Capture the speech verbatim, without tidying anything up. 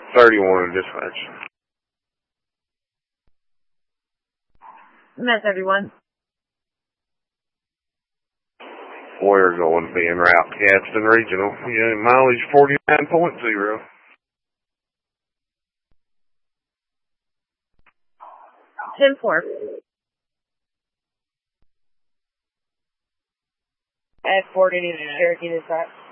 thirty-one dispatch. Met thirty-one. We're going to be en route, Gadsden Regional. Yeah, mileage forty-nine point zero. ten four. At forty, Cherokee dispatch.